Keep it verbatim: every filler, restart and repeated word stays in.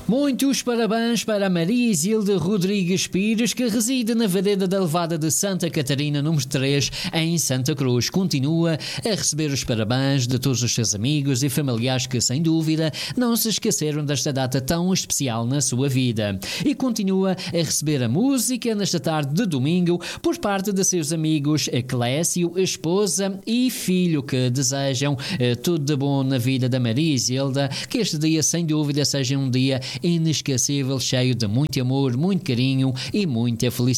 Muitos parabéns para Maria Isilda Rodrigues Pires, que reside na Vereda da Levada de Santa Catarina, número três, em Santa Cruz. Continua a receber os parabéns de todos os seus amigos e familiares que, sem dúvida, não se esqueceram desta data tão especial na sua vida. E continua a receber a música nesta tarde de domingo por parte de seus amigos Clécio, esposa e filho, que desejam eh, tudo de bom na vida da Maria Isilda, que este dia, sem dúvida, seja um dia inesquecível, cheio de muito amor, muito carinho e muita felicidade.